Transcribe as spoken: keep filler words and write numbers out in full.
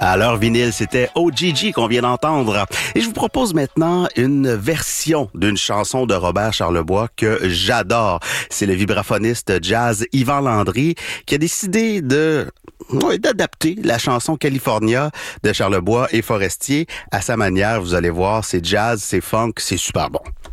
À l'heure vinyle, c'était O G G qu'on vient d'entendre. Et je vous propose maintenant une version d'une chanson de Robert Charlebois que j'adore. C'est le vibraphoniste jazz Yvan Landry qui a décidé de ouais, d'adapter la chanson California de Charlebois et Forestier à sa manière. Vous allez voir, c'est jazz, c'est funk, c'est super bon.